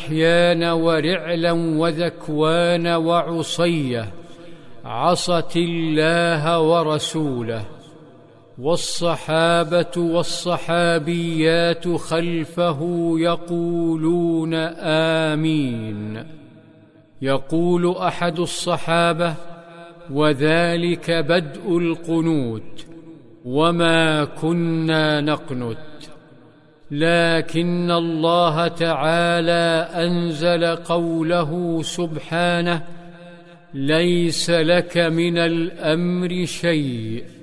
وأحيان ورعلا وذكوان وعصية عصت الله ورسوله، والصحابة والصحابيات خلفه يقولون آمين. يقول أحد الصحابة: وذلك بدء القنوت، وما كنا نقنت، لكن الله تعالى أنزل قوله سبحانه: ليس لك من الأمر شيء.